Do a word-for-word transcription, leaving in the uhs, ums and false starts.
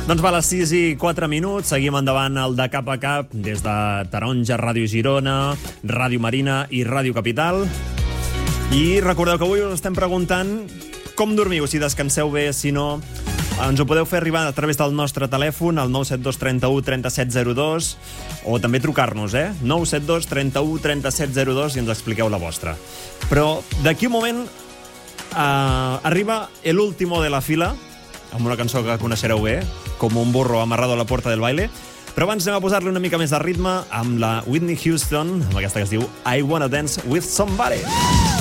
Doncs va, a les sis i quatre minuts, seguim endavant el de cap a cap, des de Taronja, Ràdio Girona, Ràdio Marina i Ràdio Capital. I recordeu que avui us estem preguntant com dormiu, si descanseu bé, si no. Ens ho podeu fer arribar a través del nostre telèfon, al nou set dos tres u tres set zero dos, o també trucar-nos, eh? nou set dos tres u tres set zero dos i ens expliqueu la vostra. Però d'aquí un moment eh, arriba el último de la fila, amb una cançó que coneixereu bé, Com un burro amarrado a la puerta del baile. Però abans anem a posar-li una mica més de ritme amb la Whitney Houston, amb aquesta que es diu I Wanna Dance With Somebody.